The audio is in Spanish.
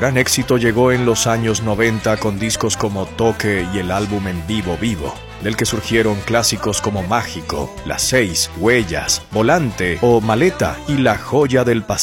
gran éxito llegó en los años 90 con discos como Toque y el álbum En Vivo Vivo, del que surgieron clásicos como Mágico, Las 6, Huellas, Volante o Maleta y La Joya del Pacífico.